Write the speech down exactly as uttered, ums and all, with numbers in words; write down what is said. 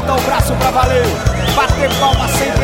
levanta o braço pra valer. Bater palma sem